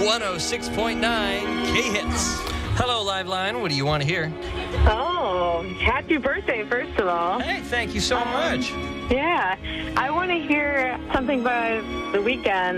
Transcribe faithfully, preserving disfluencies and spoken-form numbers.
one oh six point nine K-Hits. Hello, Liveline. What do you want to hear? Oh, happy birthday, first of all. Hey, thank you so Um, much. Yeah, I want to hear something by The Weeknd.